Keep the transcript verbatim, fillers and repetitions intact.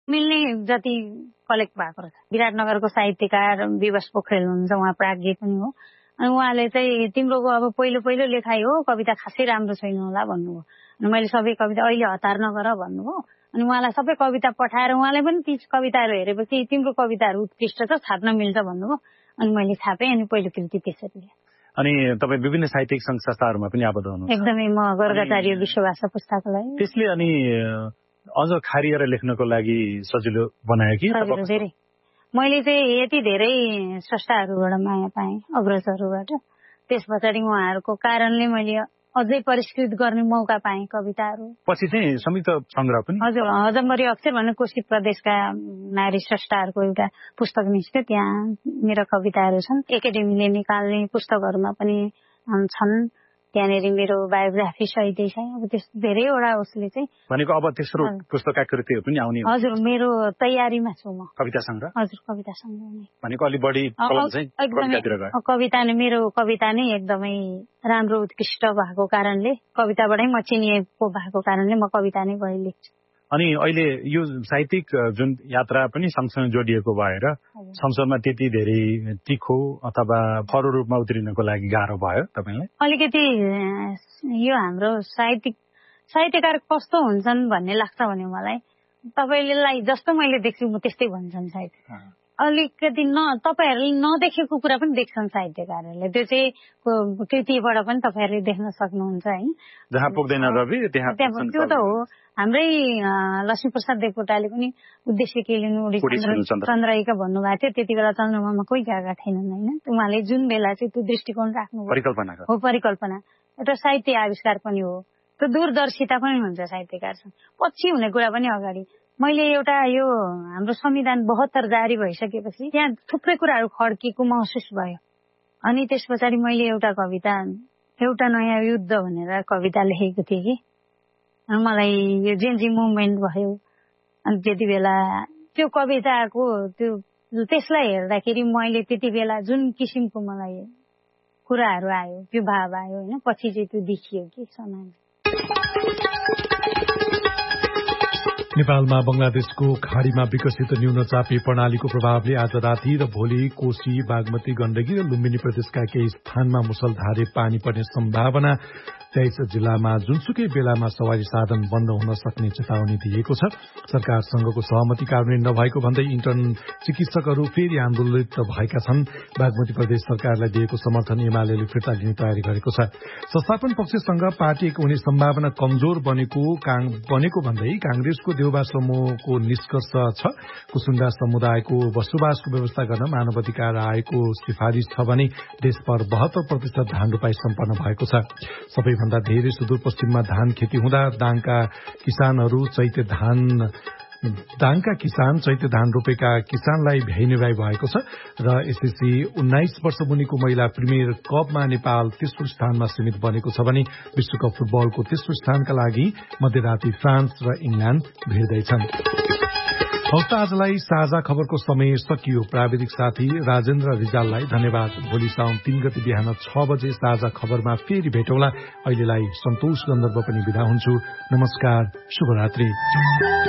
मिल्ने जति कलेक्ट भएको रहेछ। विराटनगरको साहित्यकार विवश पोखरेल हुनुहुन्छ, उहाँ प्राज्ञ पनि हो। अनि उहाँले चाहिँ तिम्रो अब पहिलो पहिलो लेखाइ हो, कविता खासै राम्रो छैन होला भन्नुभयो। अनि मैले सबै कविता अहिले हतार नगर भन्नुभयो। अनि उहाँलाई सबै कविता पठाएर उहाँले पनि ती कविताहरू हेरेपछि तिम्रो कविताहरू उत्कृष्ट छ, छाप्न मिल्छ भन्नुभयो। अनि मैले छापेँ, अनि पहिलो कृति त्यसरी। अनि तपाईँ विभिन्न साहित्यिक संघ संस्थाहरूमा पनि आबद्ध हुनुहुन्छ? एकदमै, म गर्गाचार्य विश्वभाषा पुस्तकालय। त्यसले अनि अझ खारिएर लेख्नको लागि सजिलो बनायो कि? धेरै। मैले चाहिँ यति धेरै स्रष्टाहरूबाट माया पाएँ, अग्रजहरूबाट। त्यस पछाडि उहाँहरूको कारणले मैले अझै परिष्कृत गर्ने मौका पाएँ कविताहरू। पछि चाहिँ संयुक्त संग्रह पनि? हजुर, हजमरी अक्षर भन्ने कोशी प्रदेशका नारी स्रष्टाहरूको एउटा पुस्तक निस्क्यो, त्यहाँ मेरा कविताहरू छन्। एकाडेमीले निकाल्ने पुस्तकहरूमा पनि छन्। त्यहाँनिर मेरो बायोग्राफी सहितै छ। अब त्यस्तो धेरैवटा उसले चाहिँ भनेको अब तेस्रो पुस्तकका कृतिहरू पनि आउने? हजुर, मेरो तयारीमा छु म। कविता संग्रह? हजुर, कविता संग्रह। भनेको अलि बढी कलम चाहिँ कवितातिर गयो? कविता नै, मेरो कविता नै एकदमै राम्रो उत्कृष्ट भएको कारणले, कविताबाटै म चिनिएको भएको कारणले म कविता नै बढी लेख्छु। अनि अहिले यो साहित्यिक जुन यात्रा पनि सँगसँगै जोडिएको भएर संसदमा त्यति धेरै तिखो अथवा फरो रूपमा उत्रिनको लागि गाह्रो भयो तपाईँलाई? अलिकति यो हाम्रो साहित्यिक साहित्यकार कस्तो हुन्छन् भन्ने लाग्छ भने मलाई, तपाईँलाई जस्तो मैले देख्छु म त्यस्तै भन्छन् सायद। अलिकति न तपाईँहरूले नदेखेको कुरा पनि देख्छन् साहित्यकारहरूले। त्यो चाहिँ कृतिबाट पनि तपाईँहरूले देख्न सक्नुहुन्छ है। जहाँ पुग्दैन रवि त्यहाँ त्यो त हो। हाम्रै लक्ष्मीप्रसाद देवकोटाले पनि उद्देश्य के लिनु चन्द्रहिका भन्नुभएको थियो। त्यति बेला चन्द्रमामा कोही गएका थिएनन् होइन। उहाँले जुन बेला चाहिँ त्यो दृष्टिकोण राख्नु परिकल्पना हो, परिकल्पना एउटा साहित्य आविष्कार पनि हो। त्यो दूरदर्शिता पनि हुन्छ साहित्यकारसँग। पछि हुने कुरा पनि अगाडि। मैले एउटा यो हाम्रो संविधान बहत्तर जारी भइसकेपछि त्यहाँ थुप्रै कुराहरू खड्किएको महसुस भयो। अनि त्यस पछाडि मैले एउटा कविता, एउटा नयाँ युद्ध भनेर कविता लेखेको थिएँ कि। मलाई यो जेनजी मुभमेन्ट भयो। अनि त्यति बेला त्यो कविताको त्यो त्यसलाई हेर्दाखेरि मैले त्यति बेला जुन किसिमको मलाई कुराहरू आयो, त्यो भाव आयो होइन, पछि चाहिँ त्यो देखियो कि समाज। नेपालमा बंगलादेशको खाडीमा विकसित न्यूनचापी प्रणालीको प्रभावले आज राति र भोलि कोशी, बागमती, गण्डकी र लुम्बिनी प्रदेशका केही स्थानमा मुसलधारे पानी पर्ने सम्भावना। तेइस जिल्लामा जुनसुकै बेलामा सवारी साधन बन्द हुन सक्ने चेतावनी दिएको छ। सरकारसँगको सहमति कार्यान्वयन नभएको भन्दै इन्टर्न चिकित्सकहरू फेरि आन्दोलित भएका छन्। बागमती प्रदेश सरकारलाई दिएको समर्थन एमालेले फिर्ता लिने तयारी गरेको छ। संस्थापन पक्षसँग पार्टी हुने सम्भावना कमजोर बनेको बनेको भन्दै कांग्रेसको देउबा समूहको निष्कर्ष छ। कुसुण्डा समुदायको बसोबासको व्यवस्था गर्न मानवाधिकार आयोगको सिफारिस छ भने देशभर बहत्तर प्रतिशत धान रोपाई सम्पन्न भएको छ। सबैभन्दा धेरै सुदूरपश्चिममा धान खेती हुँदा दाङका किसानहरू चैते धान दाङका किसान चैते धान रोपेका किसानलाई भ्याइनेवाई भएको छ। र एसएससी उन्नाइस वर्ष मुनिको महिला प्रिमियर कपमा नेपाल तेस्रो स्थानमा सीमित बनेको छ भने विश्वकप फुटबलको तेस्रो स्थानका लागि मध्यराति फ्रान्स र इङ्ल्याण्ड भिड्दैछन्। हौस् आजलाई साझा खबरको समय सकियो। प्राविधिक साथी राजेन्द्र रिजाललाई धन्यवाद। भोलि साउन तीन गते बिहान छ बजे साझा खबरमा फेरि भेटौँला। अहिलेलाई सन्तोष गन्धर्व पनि बिदा हुन्छु। नमस्कार, शुभरात्रि।